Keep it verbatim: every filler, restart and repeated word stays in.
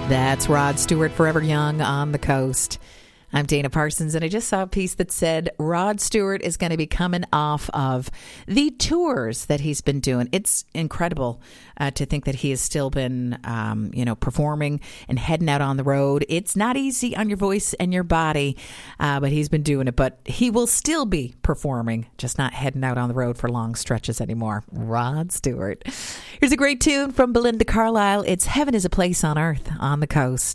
That's Rod Stewart, Forever Young on the Coast. I'm Dana Parsons, and I just saw a piece that said Rod Stewart is going to be coming off of the tours that he's been doing. It's incredible uh, to think that he has still been, um, you know, performing and heading out on the road. It's not easy on your voice and your body, uh, but he's been doing it. But he will still be performing, just not heading out on the road for long stretches anymore. Rod Stewart. Here's a great tune from Belinda Carlisle. It's Heaven is a Place on Earth on the Coast.